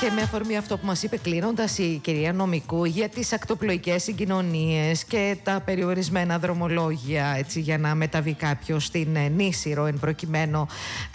Και με αφορμή αυτό που μας είπε κλείνοντας η κυρία Νομικού για τις ακτοπλοϊκές συγκοινωνίες και τα περιορισμένα δρομολόγια, έτσι, για να μεταβεί κάποιος στην Νήσυρο, εν προκειμένου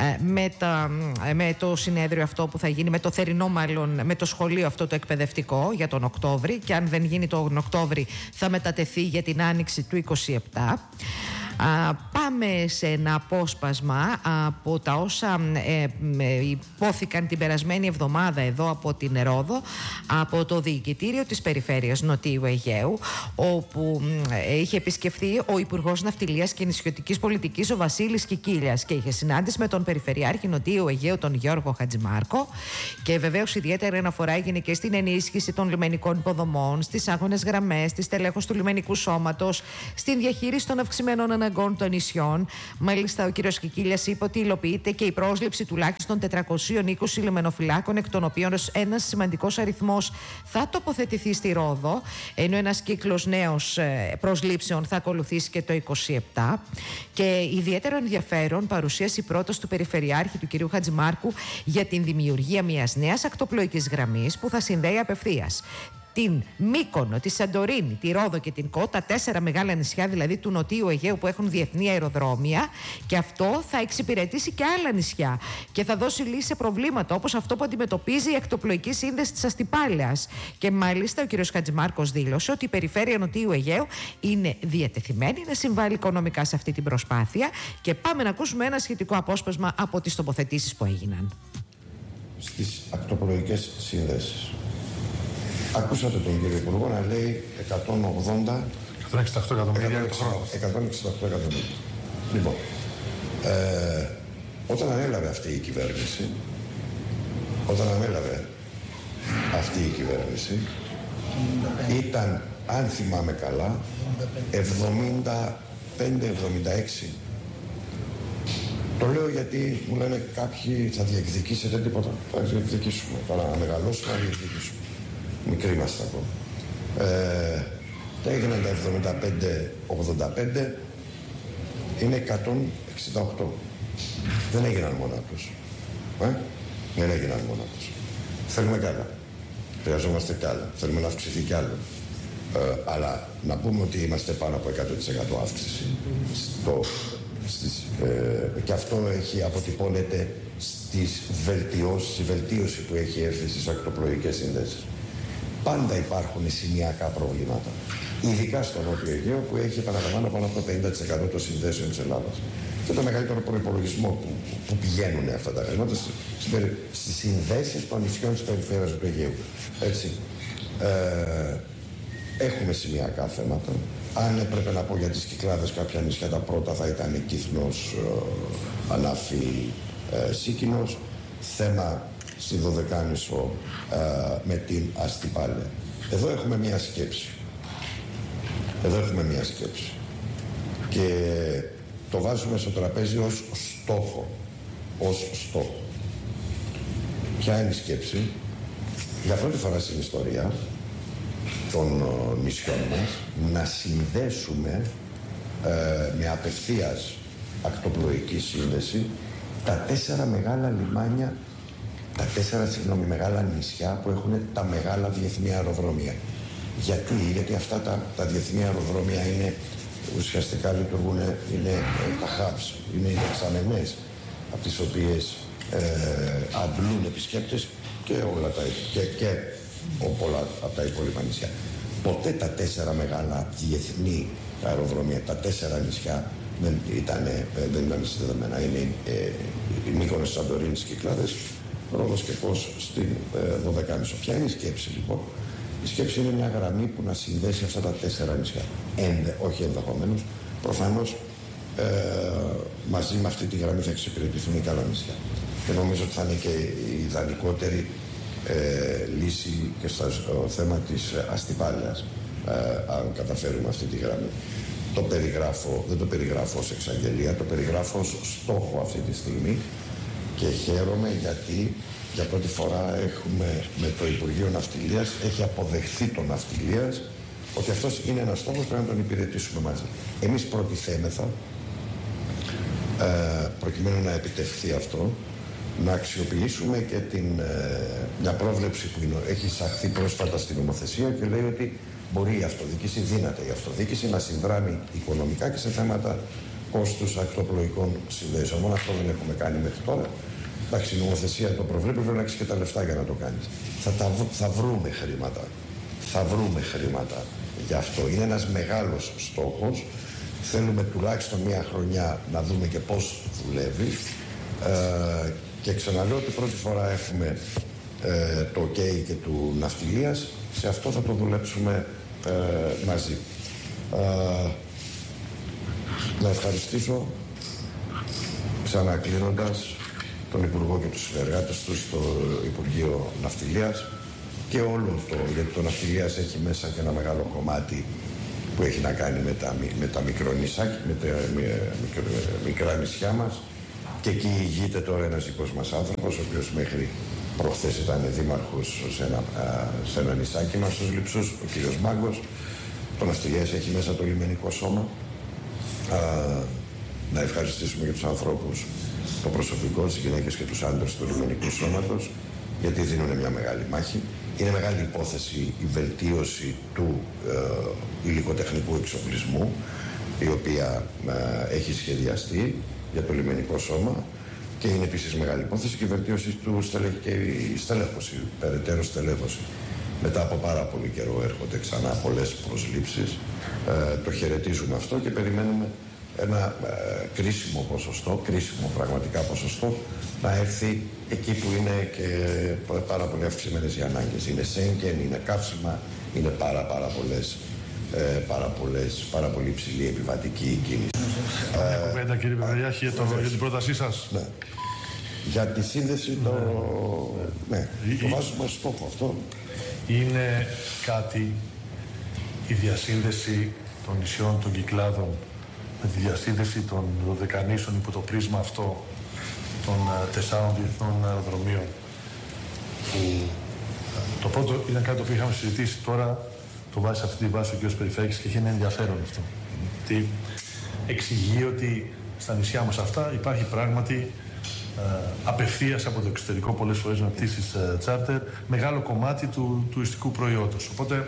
με το συνέδριο αυτό που θα γίνει, με το θερινό μάλλον, με το σχολείο αυτό το εκπαιδευτικό για τον Οκτώβρη, και αν δεν γίνει τον Οκτώβρη θα μετατεθεί για την άνοιξη του 27. Πάμε σε ένα απόσπασμα από τα όσα υπόθηκαν την περασμένη εβδομάδα εδώ από την Ρόδο, από το Διοικητήριο της Περιφέρειας Νοτιού Αιγαίου, όπου είχε επισκεφθεί ο Υπουργός Ναυτιλίας και Νησιωτικής Πολιτικής, ο Βασίλης Κικίλιας, και είχε συνάντηση με τον Περιφερειάρχη Νοτιού Αιγαίου, τον Γιώργο Χατζημάρκο, και βεβαίως ιδιαίτερη αναφορά έγινε και στην ενίσχυση των λιμενικών υποδομών, στις άγονες γραμμές, στη στελέχωση του λιμενικού σώματος, στην διαχείριση των αυξημένων αναγκών των νησιών. Μάλιστα, ο κ. Κικίλιας είπε ότι υλοποιείται και η πρόσληψη τουλάχιστον 420 λιμενοφυλάκων, εκ των οποίων ένας σημαντικός αριθμός θα τοποθετηθεί στη Ρόδο, ενώ ένας κύκλος νέος προσλήψεων θα ακολουθήσει και το 27. Και ιδιαίτερο ενδιαφέρον παρουσίασε η πρόταση του Περιφερειάρχη, του κ. Χατζημάρκου, για την δημιουργία μιας νέας ακτοπλοϊκής γραμμής που θα συνδέει απευθείας την Μύκονο, τη Σαντορίνη, τη Ρόδο και την Κο, τα 4 μεγάλα νησιά δηλαδή του Νοτιού Αιγαίου που έχουν διεθνή αεροδρόμια, και αυτό θα εξυπηρετήσει και άλλα νησιά και θα δώσει λύση σε προβλήματα όπως αυτό που αντιμετωπίζει η ακτοπλοϊκή σύνδεση της Αστυπάλαιας. Και μάλιστα ο κ. Χατζημάρκος δήλωσε ότι η Περιφέρεια Νοτιού Αιγαίου είναι διατεθειμένη να συμβάλλει οικονομικά σε αυτή την προσπάθεια, και πάμε να ακούσουμε ένα σχετικό απόσπασμα από τις τοποθετήσεις που έγιναν. Στις ακτοπλοϊκές σύνδεσεις. Ακούσατε τον κύριο Υπουργό να λέει 168 εκατομμύρια το χρόνο. 168 εκατομμύρια. Λοιπόν, όταν ανέλαβε αυτή η κυβέρνηση, ήταν, αν θυμάμαι καλά, 75-76. Το λέω γιατί μου λένε κάποιοι θα διεκδικήσετε τίποτα. Θα διεκδικήσουμε. Τώρα να μεγαλώσουμε, να διεκδικήσουμε. Μικροί είμαστε ακόμα. Τα έγιναν τα 75-85, είναι 168. Δεν έγιναν μόνα τους. Δεν έγιναν μόνα τους. Θέλουμε κι άλλα. Χρειαζόμαστε κι άλλα. Θέλουμε να αυξηθεί κι άλλο. Αλλά να πούμε ότι είμαστε πάνω από 100% αύξηση. Και αυτό αποτυπώνεται στη βελτίωση που έχει έρθει στις ακτοπλοϊκές συνδέσεις. Πάντα υπάρχουν σημειακά προβλήματα. Ειδικά στο Νότιο Αιγαίο, που έχει, επαναλαμβάνω, πάνω από το 50% των συνδέσεων της Ελλάδας. Και το μεγαλύτερο προϋπολογισμό που πηγαίνουν αυτά τα χρήματα στις συνδέσεις των νησιών της περιφέρειας του Αιγαίου. Έτσι. Έχουμε σημειακά θέματα. Αν έπρεπε να πω για τις Κυκλάδες κάποια νησιά, τα πρώτα θα ήταν η Κύθνος, Ανάφη, Σίκινος. Θέμα στη Δωδεκάνησο με την Αστυπάλαια. Εδώ έχουμε μια σκέψη. Και το βάζουμε στο τραπέζι ως στόχο. Ποια είναι η σκέψη? Για πρώτη φορά στην ιστορία των νησιών μας να συνδέσουμε με απευθείας ακτοπλοϊκή σύνδεση τα 4 μεγάλα λιμάνια, τα 4 μεγάλα νησιά που έχουν τα μεγάλα διεθνή αεροδρόμια. Γιατί αυτά τα διεθνή αεροδρόμια είναι, ουσιαστικά λειτουργούν, είναι τα hubs, είναι οι δεξαμενές από τις οποίες αντλούν επισκέπτες και πολλά από τα υπόλοιπα νησιά. Ποτέ τα 4 μεγάλα διεθνή αεροδρόμια, τα 4 νησιά δεν ήταν συνδεδεμένα. Είναι η Μύκονος, Σαντορίνης, Κυκλάδες, Ρόδος και Κος στην Δωδεκάνησο. Ποια είναι η σκέψη λοιπόν? Η σκέψη είναι μια γραμμή που να συνδέσει αυτά τα 4 νησιά. Όχι ενδεχομένως, προφανώς μαζί με αυτή τη γραμμή θα εξυπηρετηθούν και άλλα νησιά. Και νομίζω ότι θα είναι και η ιδανικότερη λύση και στο θέμα της Αστυπάλαιας, αν καταφέρουμε αυτή τη γραμμή. Δεν το περιγράφω ως εξαγγελία, το περιγράφω ως στόχο αυτή τη στιγμή, και χαίρομαι γιατί για πρώτη φορά έχουμε με το Υπουργείο Ναυτιλίας, έχει αποδεχθεί το Ναυτιλίας ότι αυτός είναι ένας στόχος, πρέπει να τον υπηρετήσουμε μαζί. Εμείς προτιθέμεθα, προκειμένου να επιτευχθεί αυτό, να αξιοποιήσουμε και μια πρόβλεψη που έχει εισαχθεί πρόσφατα στην νομοθεσία και λέει ότι μπορεί η αυτοδιοίκηση, δύναται η αυτοδιοίκηση να συνδράμει οικονομικά και σε θέματα κόστους ακτοπλοϊκών συνδέσεων. Μόνο αυτό δεν έχουμε κάνει μέχρι τώρα. Εντάξει, η νομοθεσία το προβλέπει, πρέπει να έχεις και τα λεφτά για να το κάνεις. Θα βρούμε χρήματα. Θα βρούμε χρήματα γι' αυτό. Είναι ένας μεγάλος στόχος. Θέλουμε τουλάχιστον μία χρονιά να δούμε και πώς δουλεύει. Και ξαναλέω ότι πρώτη φορά έχουμε το OK και του ναυτιλίας. Σε αυτό θα το δουλέψουμε μαζί. Να ευχαριστήσω ξανακλείνοντας τον Υπουργό και τους συνεργάτες του στο Υπουργείο Ναυτιλίας και όλο γιατί το Ναυτιλίας έχει μέσα και ένα μεγάλο κομμάτι που έχει να κάνει με τα μικρά νησιά μας και εκεί ηγείται τώρα ένας δικός μας άνθρωπος ο οποίος μέχρι προχθές ήταν δήμαρχος σε ένα νησάκι μας στους Λειψούς, ο κύριος Μάγκος. Το Ναυτιλίας έχει μέσα το λιμενικό σώμα. Να ευχαριστήσουμε και τους ανθρώπους, το προσωπικό, τις γυναίκες και τους άντρες του λιμενικού σώματος, γιατί δίνουν μια μεγάλη μάχη. Είναι μεγάλη υπόθεση η βελτίωση του υλικοτεχνικού εξοπλισμού, η οποία έχει σχεδιαστεί για το λιμενικό σώμα και είναι επίσης μεγάλη υπόθεση και η βελτίωση του και η στελέχωση, περαιτέρω στελέχωση. Μετά από πάρα πολύ καιρό έρχονται ξανά πολλές προσλήψεις. Το χαιρετίζουμε αυτό και περιμένουμε ένα κρίσιμο ποσοστό, κρίσιμο πραγματικά ποσοστό, να έρθει εκεί που είναι και πάρα πολύ αυξημένες οι ανάγκες. Είναι σέγγεν, είναι καύσιμα, είναι πάρα πολύ υψηλή επιβατική κίνηση. Μια κουβέντα, κύριε Παπαγιάχη, για την πρότασή σας. Ναι. Για τη σύνδεση το βάζουμε στόχο αυτό. Είναι κάτι η διασύνδεση των νησιών, των Κυκλάδων με τη διασύνδεση των Δωδεκανήσων υπό το πρίσμα αυτό των 4 διεθνών αεροδρομίων. Το πρώτο ήταν κάτι που είχαμε συζητήσει, τώρα το βάζει σε αυτή τη βάση ο κ. Περιφέρειας και έχει ένα ενδιαφέρον αυτό. Γιατί εξηγεί ότι στα νησιά μας αυτά υπάρχει πράγματι απευθείας από το εξωτερικό, πολλές φορές με πτήσεις τσάρτερ, μεγάλο κομμάτι του τουριστικού προϊόντος. Οπότε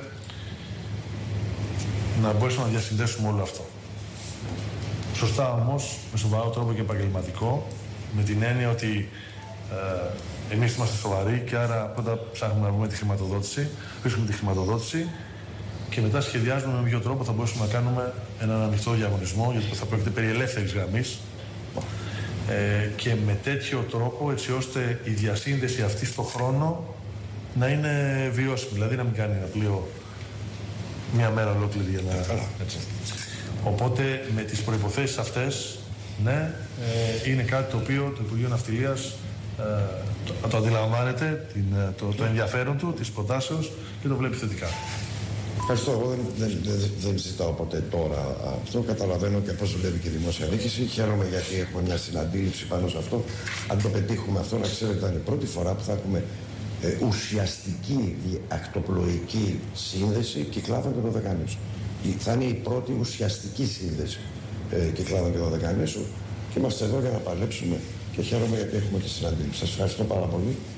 να μπορέσουμε να διασυνδέσουμε όλο αυτό. Σωστά όμως, με σοβαρό τρόπο και επαγγελματικό, με την έννοια ότι εμείς είμαστε σοβαροί και άρα πρώτα ψάχνουμε να βρούμε τη χρηματοδότηση, βρίσκουμε τη χρηματοδότηση και μετά σχεδιάζουμε με ποιο τρόπο θα μπορέσουμε να κάνουμε έναν ανοιχτό διαγωνισμό, γιατί θα πρόκειται περί ελεύθερης γραμμής και με τέτοιο τρόπο έτσι ώστε η διασύνδεση αυτή στο χρόνο να είναι βιώσιμη, δηλαδή να μην κάνει ένα πλοίο μια μέρα ολόκληρη για να... Οπότε με τις προϋποθέσεις αυτές, ναι, είναι κάτι το οποίο το Υπουργείο Ναυτιλίας το αντιλαμβάνεται, το ενδιαφέρον του, της προτάσεως και το βλέπει θετικά. Ευχαριστώ. Εγώ δεν ζητάω ποτέ τώρα αυτό. Καταλαβαίνω και πώς δουλεύει και η δημόσια διοίκηση. Χαίρομαι γιατί έχουμε μια συναντήληψη πάνω σε αυτό. Αν το πετύχουμε αυτό, να ξέρετε, θα είναι η πρώτη φορά που θα έχουμε ουσιαστική ακτοπλοϊκή σύνδεση Κυκλάδων και Δωδεκανήσου. Θα είναι η πρώτη ουσιαστική σύνδεση Κυκλάδων και Δωδεκανήσου και είμαστε εδώ για να παλέψουμε και χαίρομαι γιατί έχουμε τη συναντήληψη. Σας ευχαριστώ πάρα πολύ.